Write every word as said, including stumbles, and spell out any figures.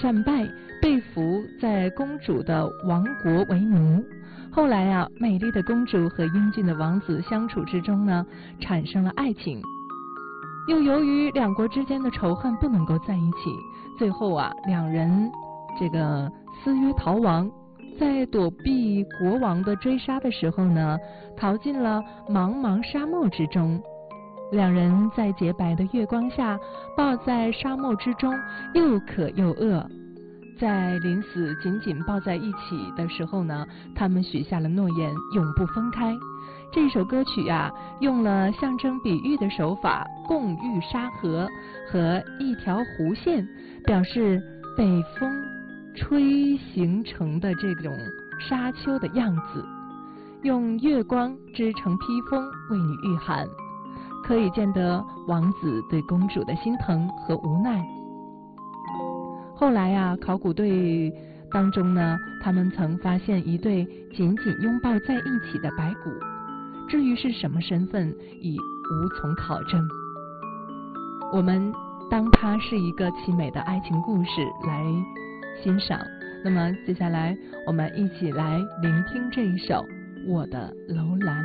战败，被俘在公主的王国为奴。后来啊，美丽的公主和英俊的王子相处之中呢，产生了爱情。又由于两国之间的仇恨不能够在一起，最后啊，两人这个私约逃亡，在躲避国王的追杀的时候呢，逃进了茫茫沙漠之中。两人在洁白的月光下抱在沙漠之中，又渴又饿。在临死紧紧抱在一起的时候呢，他们许下了诺言，永不分开。这首歌曲啊，用了象征比喻的手法，共浴沙河和一条弧线，表示被风吹形成的这种沙丘的样子，用月光织成披风为你御寒，可以见得王子对公主的心疼和无奈。后来啊，考古队当中呢，他们曾发现一对紧紧拥抱在一起的白骨，至于是什么身份，已无从考证。我们当它是一个凄美的爱情故事来欣赏。那么接下来我们一起来聆听这一首《我的楼兰》。